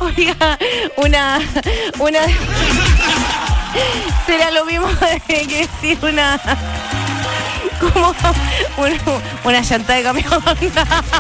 Oiga, una será lo mismo que decir una llanta de camión.